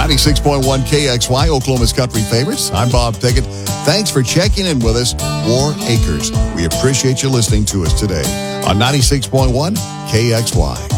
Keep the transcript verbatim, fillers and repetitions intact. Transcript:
ninety-six point one K X Y, Oklahoma's Country Favorites. I'm Bob Pickett. Thanks for checking in with us. War Acres. We appreciate you listening to us today on ninety-six point one K X Y.